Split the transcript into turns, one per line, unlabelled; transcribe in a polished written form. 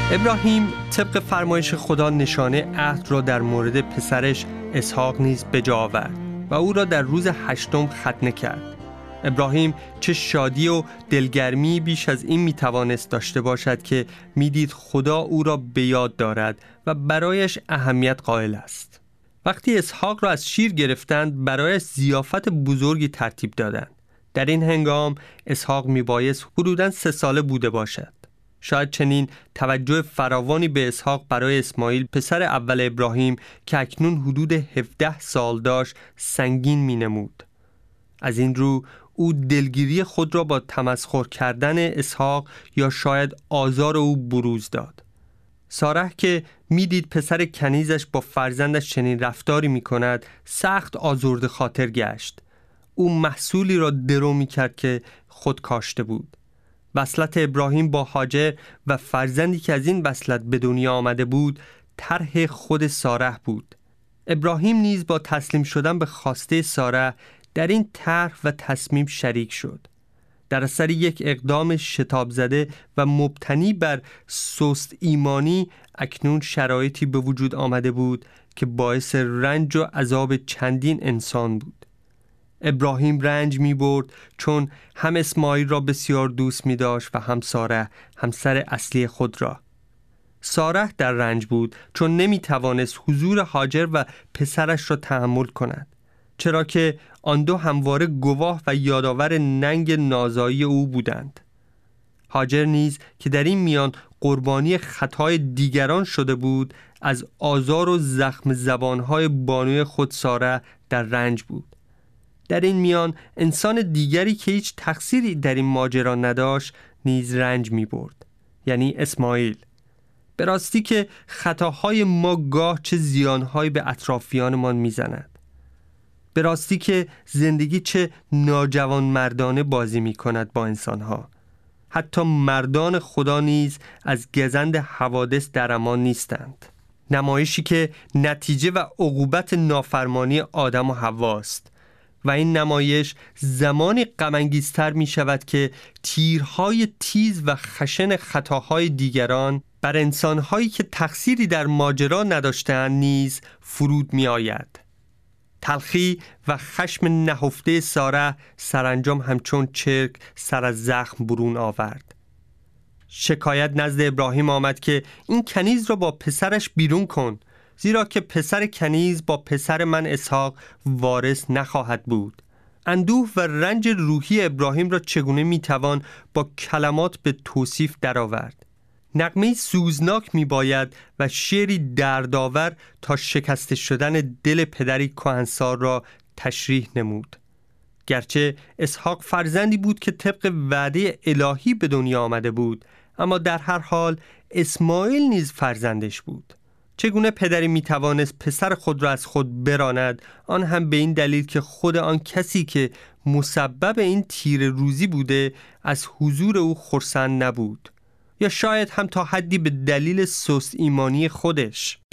ابراهیم طبق فرمایش خدا نشانه عهد را در مورد پسرش اسحاق نیز به جا آورد و او را در روز 8 ختنه کرد. ابراهیم چه شادی و دلگرمی بیش از این میتوانست داشته باشد که میدید خدا او را به یاد دارد و برایش اهمیت قائل است. وقتی اسحاق را از شیر گرفتند برایش ضیافت بزرگی ترتیب دادند. در این هنگام اسحاق میبایست حدوداً 3 ساله بوده باشد. شاید چنین توجه فراوانی به اسحاق برای اسماعیل پسر اول ابراهیم که اکنون حدود 17 سال داشت سنگین می نمود. از این رو او دلگیری خود را با تمسخر کردن اسحاق یا شاید آزار او بروز داد. ساره که می دید پسر کنیزش با فرزندش چنین رفتاری می کند سخت آزرده خاطر گشت. او محصولی را درو می کرد که خود کاشته بود. وصلت ابراهیم با هاجر و فرزندی که از این وصلت به دنیا آمده بود طرح خود ساره بود. ابراهیم نیز با تسلیم شدن به خواسته ساره در این طرح و تصمیم شریک شد. در اثر یک اقدام شتاب زده و مبتنی بر سست ایمانی اکنون شرایطی به وجود آمده بود که باعث رنج و عذاب چندین انسان بود. ابراهیم رنج می برد چون هم اسماعیل را بسیار دوست می داشت و هم ساره همسر اصلی خود را. ساره در رنج بود چون نمی توانست حضور هاجر و پسرش را تحمل کند، چرا که آن دو همواره گواه و یادآور ننگ نازایی او بودند. هاجر نیز که در این میان قربانی خطای دیگران شده بود از آزار و زخم زبانهای بانوی خود ساره در رنج بود. در این میان انسان دیگری که هیچ تقصیری در این ماجرا نداشت نیز رنج می برد، یعنی اسماعیل. به راستی که خطاهای ما گاه چه زیانهایی به اطرافیانمان می زند. به راستی که زندگی چه ناجوان مردانه بازی می کند با انسانها. حتی مردان خدا نیز از گزند حوادث در امان نیستند. نمایشی که نتیجه و عقوبت نافرمانی آدم و حواست و این نمایش زمانی غم‌انگیزتر می شود که تیرهای تیز و خشن خطاهای دیگران بر انسانهایی که تقصیری در ماجرا نداشتند نیز فرود می آید. تلخی و خشم نهفته ساره سرانجام همچون چرک سر از زخم برون آورد. شکایت نزد ابراهیم آمد که این کنیز را با پسرش بیرون کن، زیرا که پسر کنیز با پسر من اسحاق وارث نخواهد بود. اندوه و رنج روحی ابراهیم را چگونه میتوان با کلمات به توصیف درآورد؟ نغمه سوزناک میباید و شعری دردآور تا شکسته شدن دل پدری کهنسال را تشریح نمود. گرچه اسحاق فرزندی بود که طبق وعده الهی به دنیا آمده بود، اما در هر حال اسماعیل نیز فرزندش بود. چگونه پدری میتوانست پسر خود را از خود براند، آن هم به این دلیل که خود آن کسی که مسبب این تیر روزی بوده از حضور او خرسند نبود، یا شاید هم تا حدی به دلیل سست ایمانی خودش.